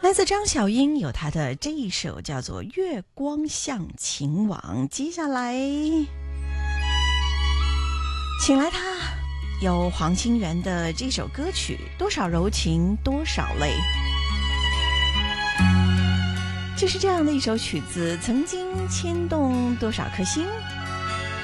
来自张小英有她的这一首叫做《月光像情网》。接下来请来她有黄清源的这首歌曲《多少柔情多少泪》。就是这样的一首曲子，曾经牵动多少颗心。